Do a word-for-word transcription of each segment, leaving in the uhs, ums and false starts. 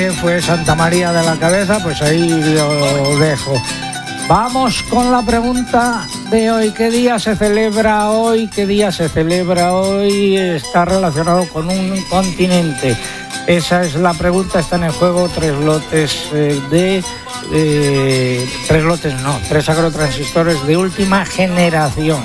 Fue Santa María de la Cabeza, pues ahí lo dejo. Vamos con la pregunta de hoy. ¿Qué día se celebra hoy? ¿Qué día se celebra hoy? Está relacionado con un continente. Esa es la pregunta. Están en juego tres lotes eh, de... Eh, tres lotes no, tres agrotransistores de última generación.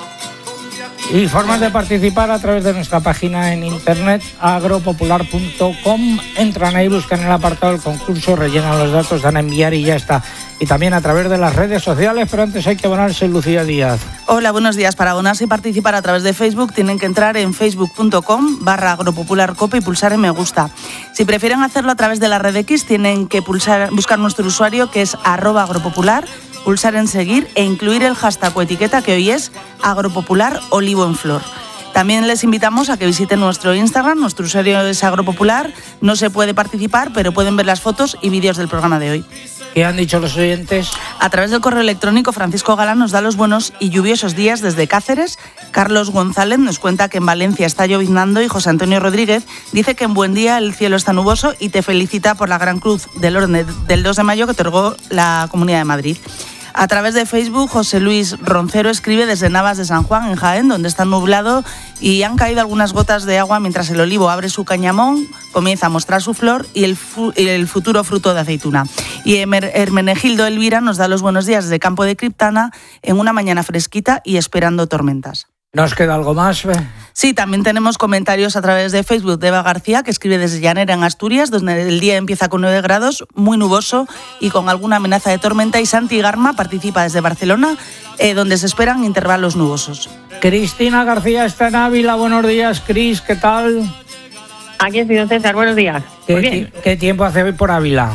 Y formas de participar a través de nuestra página en internet agropopular punto com. Entran ahí, buscan el apartado del concurso, rellenan los datos, dan a enviar y ya está. Y también a través de las redes sociales, pero antes hay que abonarse. Lucía Díaz. Hola, buenos días. Para abonarse y participar a través de Facebook tienen que entrar en facebook punto com barra agropopularcope y pulsar en me gusta. Si prefieren hacerlo a través de la red X, tienen que pulsar, buscar nuestro usuario, que es arroba agropopular, pulsar en seguir e incluir el hashtag o etiqueta, que hoy es agropopular olivo en flor. También les invitamos a que visiten nuestro Instagram, nuestro usuario es agropopular. No se puede participar, pero pueden ver las fotos y vídeos del programa de hoy. ¿Qué han dicho los oyentes? A través del correo electrónico, Francisco Galán nos da los buenos y lluviosos días desde Cáceres. Carlos González nos cuenta que en Valencia está lloviznando y José Antonio Rodríguez dice que en Buen Día el cielo está nuboso y te felicita por la gran cruz del orden del dos de mayo que otorgó la Comunidad de Madrid. A través de Facebook, José Luis Roncero escribe desde Navas de San Juan, en Jaén, donde está nublado y han caído algunas gotas de agua mientras el olivo abre su cañamón, comienza a mostrar su flor y el, fu- y el futuro fruto de aceituna. Y Hermenegildo Elvira nos da los buenos días desde Campo de Criptana, en una mañana fresquita y esperando tormentas. ¿Nos queda algo más? Sí, también tenemos comentarios a través de Facebook de Eva García, que escribe desde Llanera, en Asturias, donde el día empieza con nueve grados, muy nuboso y con alguna amenaza de tormenta. Y Santi Garma participa desde Barcelona, eh, donde se esperan intervalos nubosos. Cristina García está en Ávila. Buenos días, Cris, ¿qué tal? Aquí estoy, don César, buenos días. ¿Qué, Muy bien. ¿Qué tiempo hace hoy por Ávila?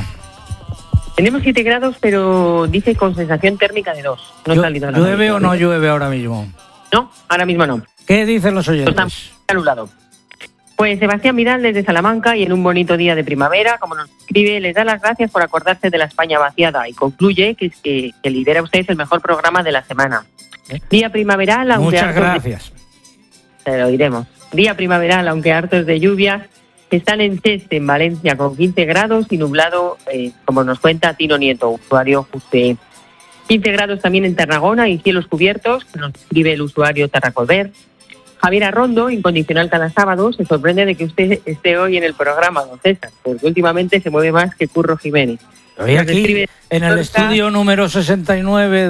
Tenemos siete grados, pero dice con sensación térmica de dos. No está salido la ¿Llueve noche. o no llueve ahora mismo? No, ahora mismo no. ¿Qué dicen los oyentes? Está anulado. Pues Sebastián Vidal desde Salamanca, y en un bonito día de primavera, como nos escribe, les da las gracias por acordarse de la España vaciada y concluye que, que, que lidera usted el mejor programa de la semana. ¿Eh? Día primaveral, aunque Muchas hartos gracias. De... Te lo diremos. Día primaveral, aunque hartos de lluvias, están en Cheste, en Valencia, con quince grados y nublado, eh, como nos cuenta Tino Nieto, usuario Juste. quince grados también en Tarragona y cielos cubiertos, que nos escribe el usuario Tarracolver. Javier Arrondo, incondicional cada sábado, se sorprende de que usted esté hoy en el programa, don César, porque últimamente se mueve más que Curro Jiménez. Hoy aquí, en el estudio número sesenta y nueve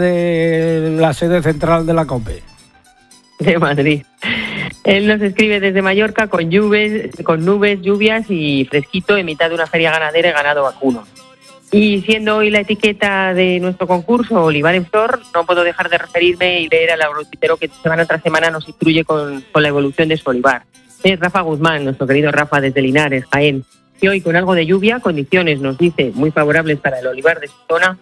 de la sede central de la COPE. De Madrid. Él nos escribe desde Mallorca con, lluvias, con nubes, lluvias y fresquito en mitad de una feria ganadera y ganado vacuno. Y siendo hoy la etiqueta de nuestro concurso Olivar en Flor, no puedo dejar de referirme y leer al agrotitero que semana tras semana nos instruye con, con la evolución de su olivar. Es Rafa Guzmán, nuestro querido Rafa desde Linares, Jaén. Y hoy con algo de lluvia, condiciones, nos dice, muy favorables para el olivar de su zona.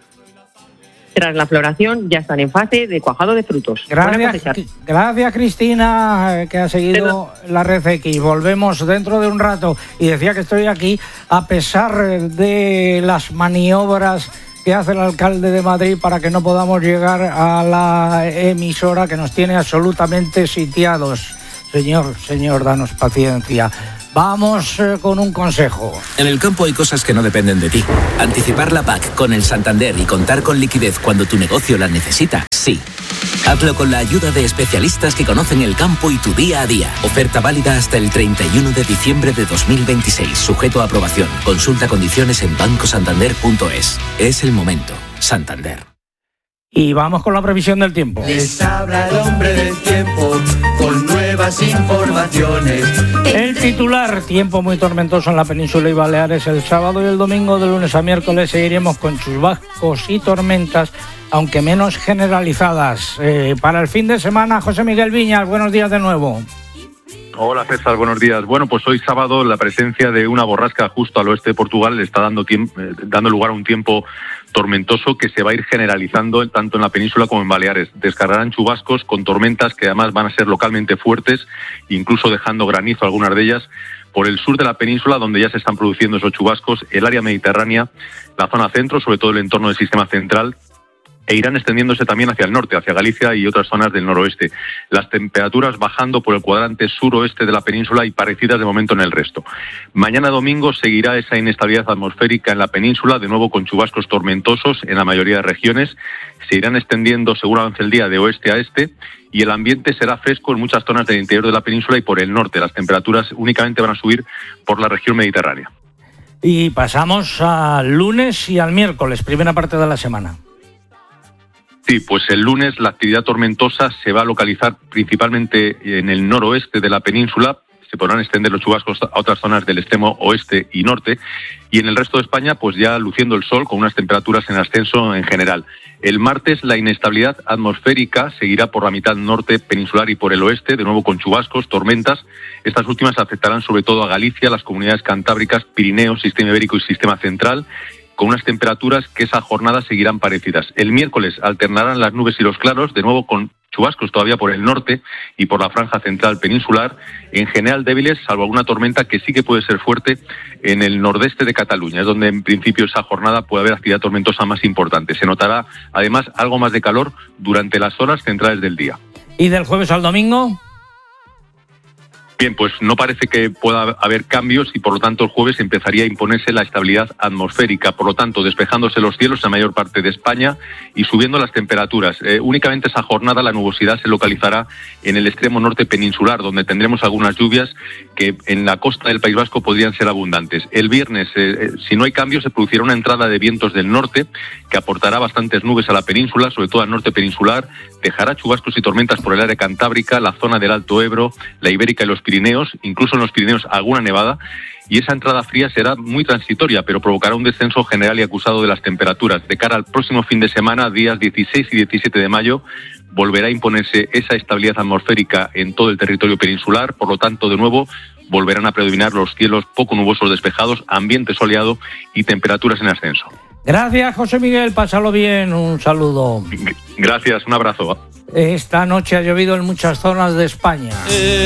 Tras la floración ya están en fase de cuajado de frutos. Gracias, gracias Cristina, que ha seguido la red X. Volvemos dentro de un rato. Y decía que estoy aquí a pesar de las maniobras que hace el alcalde de Madrid para que no podamos llegar a la emisora, que nos tiene absolutamente sitiados. Señor, señor, danos paciencia. Vamos eh, con un consejo. En el campo hay cosas que no dependen de ti. Anticipar la P A C con el Santander y contar con liquidez cuando tu negocio la necesita, sí. Hazlo con la ayuda de especialistas que conocen el campo y tu día a día. Oferta válida hasta el treinta y uno de diciembre de dos mil veintiséis. Sujeto a aprobación. Consulta condiciones en banco santander punto es. Es el momento. Santander. Y vamos con la previsión del tiempo. Les habla el hombre del tiempo con nuevas informaciones. El titular: tiempo muy tormentoso en la península y Baleares el sábado y el domingo. De lunes a miércoles seguiremos con chubascos y tormentas, aunque menos generalizadas. Eh, para el fin de semana, José Miguel Viñas, buenos días de nuevo. Hola César, buenos días. Bueno, pues hoy sábado la presencia de una borrasca justo al oeste de Portugal le está dando, tiempo, eh, dando lugar a un tiempo tormentoso que se va a ir generalizando tanto en la península como en Baleares. Descargarán chubascos con tormentas que además van a ser localmente fuertes, incluso dejando granizo algunas de ellas. Por el sur de la península, donde ya se están produciendo esos chubascos, el área mediterránea, la zona centro, sobre todo el entorno del sistema central, e irán extendiéndose también hacia el norte, hacia Galicia y otras zonas del noroeste. Las temperaturas bajando por el cuadrante suroeste de la península y parecidas de momento en el resto. Mañana domingo seguirá esa inestabilidad atmosférica en la península, de nuevo con chubascos tormentosos en la mayoría de regiones. Se irán extendiendo según avance el día de oeste a este y el ambiente será fresco en muchas zonas del interior de la península y por el norte. Las temperaturas únicamente van a subir por la región mediterránea. Y pasamos al lunes y al miércoles, primera parte de la semana. Sí, pues el lunes la actividad tormentosa se va a localizar principalmente en el noroeste de la península. Se podrán extender los chubascos a otras zonas del extremo oeste y norte. Y en el resto de España, pues ya luciendo el sol con unas temperaturas en ascenso en general. El martes la inestabilidad atmosférica seguirá por la mitad norte peninsular y por el oeste, de nuevo con chubascos, tormentas. Estas últimas afectarán sobre todo a Galicia, las comunidades cantábricas, Pirineos, Sistema Ibérico y Sistema Central, con unas temperaturas que esa jornada seguirán parecidas. El miércoles alternarán las nubes y los claros, de nuevo con chubascos todavía por el norte y por la franja central peninsular, en general débiles, salvo alguna tormenta que sí que puede ser fuerte en el nordeste de Cataluña, es donde en principio esa jornada puede haber actividad tormentosa más importante. Se notará además algo más de calor durante las horas centrales del día. ¿Y del jueves al domingo? Bien, pues no parece que pueda haber cambios y por lo tanto el jueves empezaría a imponerse la estabilidad atmosférica, por lo tanto despejándose los cielos en la mayor parte de España y subiendo las temperaturas. Eh, únicamente esa jornada la nubosidad se localizará en el extremo norte peninsular, donde tendremos algunas lluvias que en la costa del País Vasco podrían ser abundantes. El viernes, eh, si no hay cambios, se producirá una entrada de vientos del norte que aportará bastantes nubes a la península, sobre todo al norte peninsular, dejará chubascos y tormentas por el área cantábrica, la zona del Alto Ebro, la Ibérica y los Pirineos, incluso en los Pirineos alguna nevada, y esa entrada fría será muy transitoria, pero provocará un descenso general y acusado de las temperaturas. De cara al próximo fin de semana, días dieciséis y diecisiete de mayo, volverá a imponerse esa estabilidad atmosférica en todo el territorio peninsular, por lo tanto, de nuevo, volverán a predominar los cielos poco nubosos despejados, ambiente soleado y temperaturas en ascenso. Gracias, José Miguel, pásalo bien, un saludo. Gracias, un abrazo. Esta noche ha llovido en muchas zonas de España.